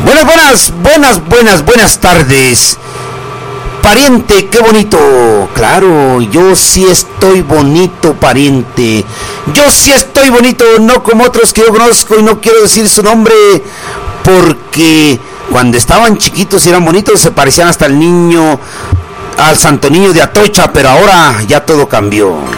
Buenas tardes. Pariente, qué bonito. Claro, yo sí estoy bonito, pariente. Yo sí estoy bonito, no como otros que yo conozco y no quiero decir su nombre porque cuando estaban chiquitos y eran bonitos se parecían hasta al Santo Niño de Atocha, pero ahora ya todo cambió.